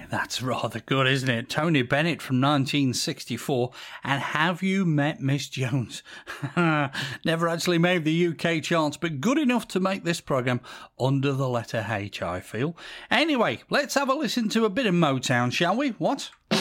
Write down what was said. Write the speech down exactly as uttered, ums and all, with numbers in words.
That's rather good, isn't it? Tony Bennett from nineteen sixty-four. And Have You Met Miss Jones? Never actually made the U K charts, but good enough to make this programme under the letter H, I feel. Anyway, let's have a listen to a bit of Motown, shall we? What?